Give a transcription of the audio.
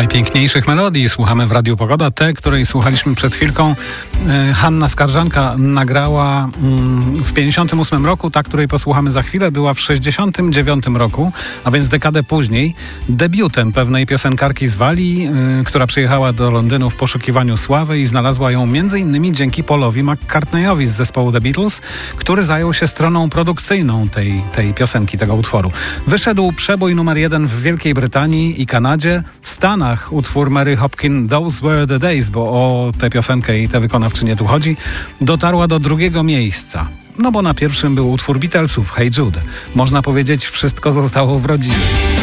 Najpiękniejszych melodii słuchamy w Radiu Pogoda. Te, której słuchaliśmy przed chwilką, Hanna Skarżanka nagrała w 58 roku. Ta, której posłuchamy za chwilę, była w 69 roku, a więc dekadę później, debiutem pewnej piosenkarki z Walii, która przyjechała do Londynu w poszukiwaniu sławy i znalazła ją m.in. dzięki Paulowi McCartneyowi z zespołu The Beatles, który zajął się stroną produkcyjną tej piosenki, tego utworu. Wyszedł przebój numer 1 w Wielkiej Brytanii i Kanadzie. W Stanach utwór Mary Hopkin Those Were the Days, bo o tę piosenkę i tę wykonawczynię tu chodzi, dotarła do 2. miejsca. No bo na pierwszym był utwór Beatlesów Hey Jude. Można powiedzieć, wszystko zostało w rodzinie.